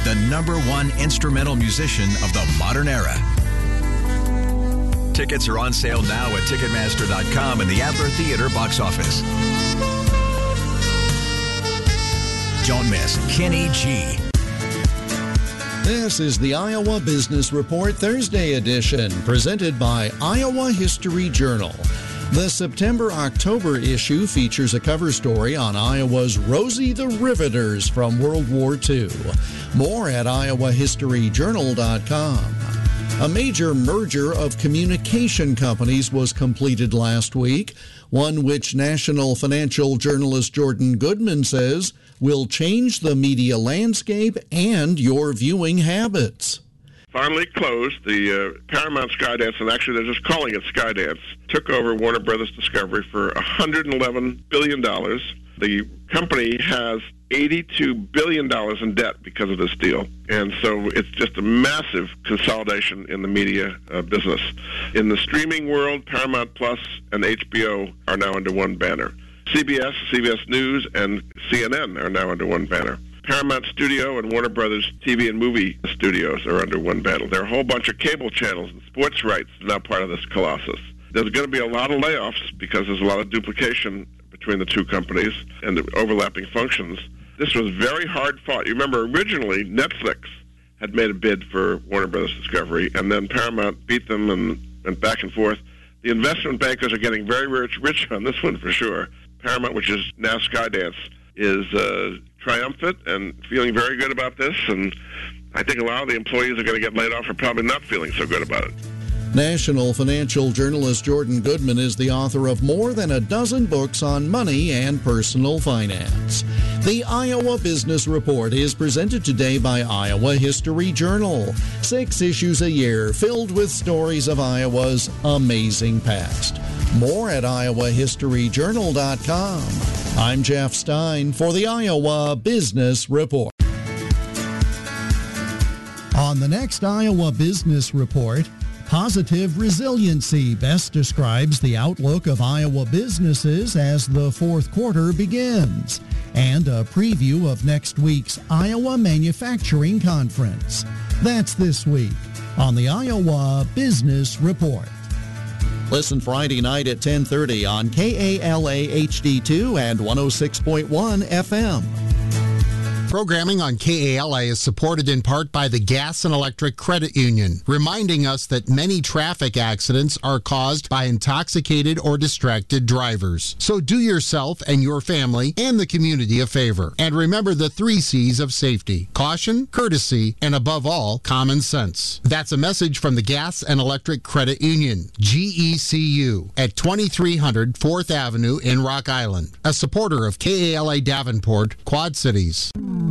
the #1 instrumental musician of the modern era. Tickets are on sale now at Ticketmaster.com and the Adler Theater box office. Don't miss Kenny G. This is the Iowa Business Report Thursday edition, presented by Iowa History Journal. The September-October issue features a cover story on Iowa's Rosie the Riveters from World War II. More at iowahistoryjournal.com. A major merger of communication companies was completed last week, one which national financial journalist Jordan Goodman says will change the media landscape and your viewing habits. Finally closed, the Paramount Skydance, and actually they're just calling it Skydance, took over Warner Brothers Discovery for $111 billion. The company has $82 billion in debt because of this deal. And so it's just a massive consolidation in the media business. In the streaming world, Paramount Plus and HBO are now under one banner. CBS News, and CNN are now under one banner. Paramount Studio and Warner Brothers TV and movie studios are under one banner. There are a whole bunch of cable channels and sports rights now part of this colossus. There's going to be a lot of layoffs because there's a lot of duplication between the two companies and the overlapping functions. This was very hard fought. You remember originally Netflix had made a bid for Warner Brothers Discovery, and then Paramount beat them and back and forth. The investment bankers are getting very rich on this one for sure. Paramount, which is now Skydance, is triumphant and feeling very good about this, and I think a lot of the employees are going to get laid off are probably not feeling so good about it. National financial journalist Jordan Goodman is the author of more than a dozen books on money and personal finance. The Iowa Business Report is presented today by Iowa History Journal. 6 issues a year filled with stories of Iowa's amazing past. More at iowahistoryjournal.com. I'm Jeff Stein for the Iowa Business Report. On the next Iowa Business Report, positive resiliency best describes the outlook of Iowa businesses as the fourth quarter begins, and a preview of next week's Iowa Manufacturing Conference. That's this week on the Iowa Business Report. Listen Friday night at 10:30 on KALA HD2 and 106.1 FM. Programming on KALA is supported in part by the Gas and Electric Credit Union, reminding us that many traffic accidents are caused by intoxicated or distracted drivers. So do yourself and your family and the community a favor. And remember the 3 C's of safety: caution, courtesy, and above all, common sense. That's a message from the Gas and Electric Credit Union, GECU, at 2300 4th Avenue in Rock Island. A supporter of KALA Davenport, Quad Cities.